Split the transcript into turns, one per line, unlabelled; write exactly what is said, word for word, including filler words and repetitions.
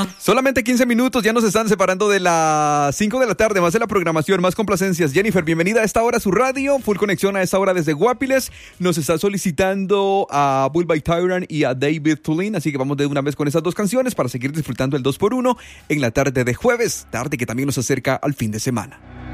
Solamente quince minutos, ya nos están separando de las cinco de la tarde, más de la programación, más complacencias. Jennifer, bienvenida a esta hora a su radio, full conexión a esta hora desde Guapiles. Nos está solicitando a Bull by Tyrant y a David Tulin, así que vamos de una vez con esas dos canciones para seguir disfrutando el dos por uno en la tarde de jueves, tarde que también nos acerca al fin de semana.